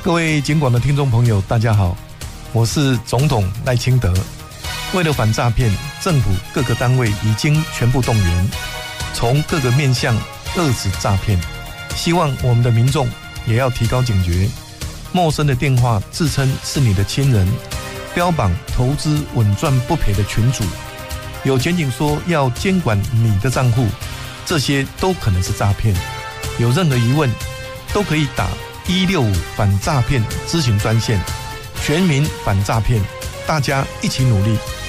各位警广的听众朋友，大家好，我是总统赖清德。为了反诈骗，政府各个单位已经全部动员，从各个面向遏止诈骗。希望我们的民众也要提高警觉，陌生的电话自称是你的亲人，标榜投资稳赚不赔的群组，有检警说要监管你的账户，这些都可能是诈骗。有任何疑问，都可以打165反诈骗咨询专线，全民反诈骗，大家一起努力。